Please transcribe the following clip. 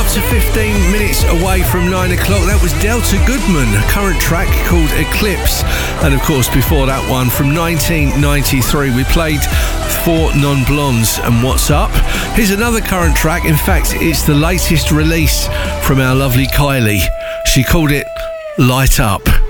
to 15 minutes away from 9 o'clock. That was Delta Goodman, a current track called Eclipse. And of course, before that one, from 1993, we played 4 Non-Blondes and What's Up. Here's another current track. In fact, it's the latest release from our lovely Kylie. She called it Light Up.